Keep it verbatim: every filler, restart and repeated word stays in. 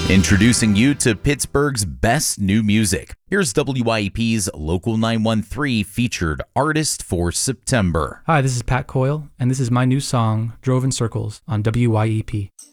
Introducing you to Pittsburgh's best new music. Here's W Y E P's Local nine one three featured artist for September. Hi, this is Pat Coyle, and this is my new song, Drove in Circles, on W Y E P.